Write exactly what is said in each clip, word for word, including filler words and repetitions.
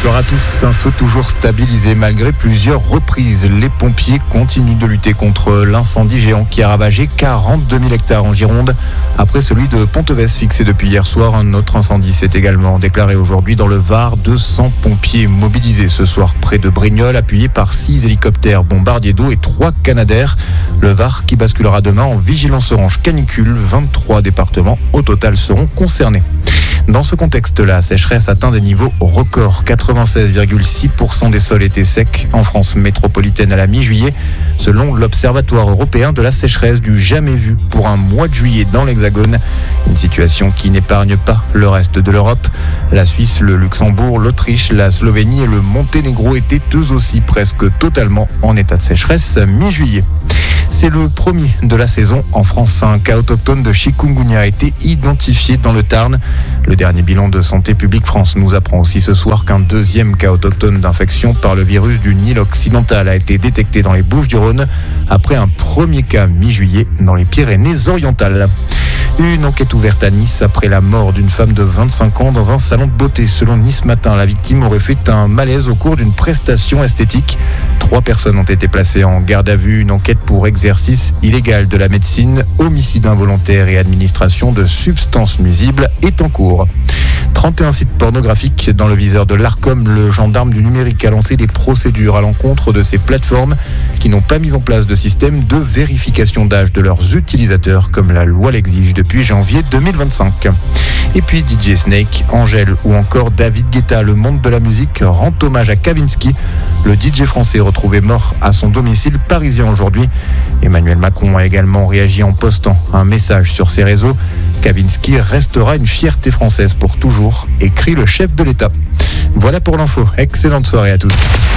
Bonsoir à tous. Un feu toujours stabilisé malgré plusieurs reprises. Les pompiers continuent de lutter contre l'incendie géant qui a ravagé quarante-deux mille hectares en Gironde. Après celui de Ponteves fixé depuis hier soir, un autre incendie s'est également déclaré aujourd'hui dans le Var. deux cents pompiers mobilisés ce soir près de Brignoles, appuyés par six hélicoptères bombardiers d'eau et trois Canadair. Le Var qui basculera demain en vigilance orange canicule. vingt-trois départements au total seront concernés. Dans ce contexte, la sécheresse atteint des niveaux records. quatre-vingt-seize virgule six pour cent des sols étaient secs en France métropolitaine à la mi-juillet, selon l'Observatoire européen de la sécheresse, du jamais vu pour un mois de juillet dans l'Hexagone. Une situation qui n'épargne pas le reste de l'Europe. La Suisse, le Luxembourg, l'Autriche, la Slovénie et le Monténégro étaient eux aussi presque totalement en état de sécheresse mi-juillet. C'est le premier de la saison en France. Un cas autochtone de chikungunya a été identifié dans le Tarn. Le dernier bilan de Santé publique France nous apprend aussi ce soir qu'un deuxième cas autochtone d'infection par le virus du Nil occidental a été détecté dans les Bouches-du-Rhône après un premier cas mi-juillet dans les Pyrénées-Orientales. Une enquête ouverte à Nice après la mort d'une femme de vingt-cinq ans dans un salon de beauté. Selon Nice Matin, la victime aurait fait un malaise au cours d'une prestation esthétique. Trois personnes ont été placées en garde à vue. Une enquête pour exercice illégal de la médecine, homicide involontaire et administration de substances nuisibles est en cours. trente et un sites pornographiques dans le viseur de l'Arcom. Le gendarme du numérique a lancé des procédures à l'encontre de ces plateformes qui n'ont pas mis en place de système de vérification d'âge de leurs utilisateurs comme la loi l'exige depuis janvier deux mille vingt-cinq. Et puis D J Snake, Angèle ou encore David Guetta, le monde de la musique rend hommage à Kavinsky, le D J français retrouvé mort à son domicile parisien aujourd'hui. Emmanuel Macron a également réagi en postant un message sur ses réseaux. Kavinsky restera une fierté française pour toujours, écrit le chef de l'État. Voilà pour l'info. Excellente soirée à tous.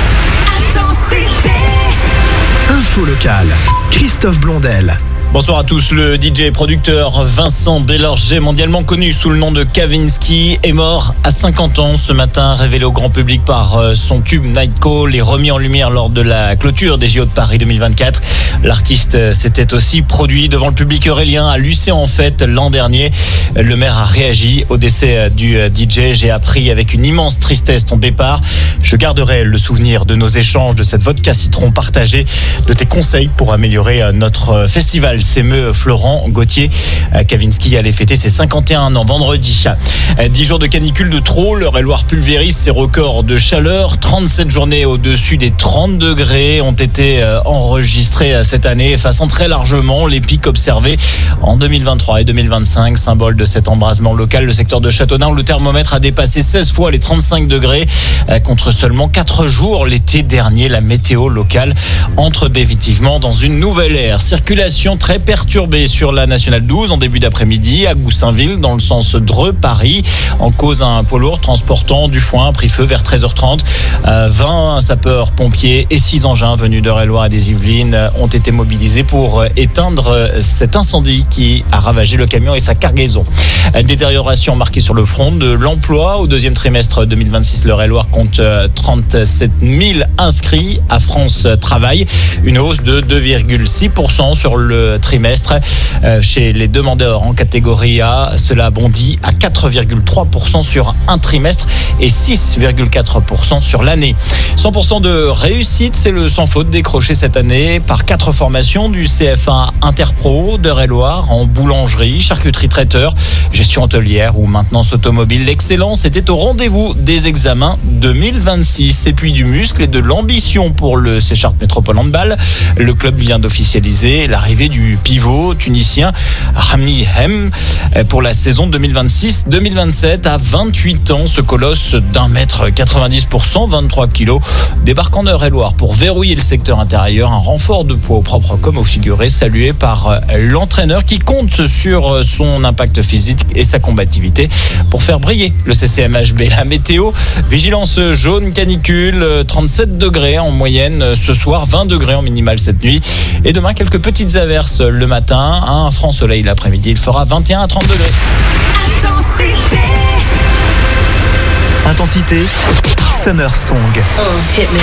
Info locale. Christophe Blondel. Bonsoir à tous. Le D J et producteur Vincent Bellorget, mondialement connu sous le nom de Kavinsky, est mort à cinquante ans ce matin, révélé au grand public par son tube Night Call et remis en lumière lors de la clôture des J O de Paris deux mille vingt-quatre. L'artiste s'était aussi produit devant le public eurélien à Lucé en fête l'an dernier. Le maire a réagi au décès du D J. J'ai appris avec une immense tristesse ton départ. Je garderai le souvenir de nos échanges, de cette vodka citron partagée, de tes conseils pour améliorer notre festival. S'émeut Florent Gauthier. Kavinsky allait fêter ses cinquante et un ans vendredi. dix jours de canicule de trop. L'Eure-et-Loir pulvérise ses records de chaleur. trente-sept journées au-dessus des trente degrés ont été enregistrées cette année, effaçant très largement les pics observés en deux mille vingt-trois et deux mille vingt-cinq. Symbole de cet embrasement local, le secteur de Châteaudun où le thermomètre a dépassé seize fois les trente-cinq degrés contre seulement quatre jours l'été dernier. La météo locale entre définitivement dans une nouvelle ère. Circulation très perturbée sur la nationale douze en début d'après-midi à Goussainville dans le sens Dreux-Paris. En cause un poids lourd transportant du foin pris feu vers treize heures trente. Euh, vingt sapeurs-pompiers et six engins venus d'Eure-et-Loir et des Yvelines ont été mobilisés pour éteindre cet incendie qui a ravagé le camion et sa cargaison. Détérioration marquée sur le front de l'emploi. Au deuxième trimestre deux mille vingt-six, l'Eure-et-Loir compte trente-sept mille inscrits à France Travail. Une hausse de deux virgule six pour cent sur le trimestre. Euh, chez les demandeurs en catégorie A, cela bondit à quatre virgule trois pour cent sur un trimestre et six virgule quatre pour cent sur l'année. cent pour cent de réussite, c'est le sans faute décroché cette année par quatre formations du C F A Interpro d'Eure-et-Loir en boulangerie, charcuterie traiteur, gestion hôtelière ou maintenance automobile. L'excellence était au rendez-vous des examens deux mille vingt-six. Et puis du muscle et de l'ambition pour le Séchart Métropole Handball. Le club vient d'officialiser l'arrivée du pivot tunisien Rami Hem pour la saison deux mille vingt-six deux mille vingt-sept. À vingt-huit ans, ce colosse d'un mètre quatre-vingt-dix pour cent vingt-trois kilos débarque en Eure-et-Loir pour verrouiller le secteur intérieur. Un renfort de poids au propre comme au figuré, salué par l'entraîneur qui compte sur son impact physique et sa combativité pour faire briller le C C M H B. La météo, vigilance jaune canicule, trente-sept degrés en moyenne ce soir, vingt degrés en minimal cette nuit. Et demain, quelques petites averses le matin, un franc soleil l'après-midi. Il fera vingt et un à trente degrés. Intensité. Intensité. Summer Song. Oh, hit me.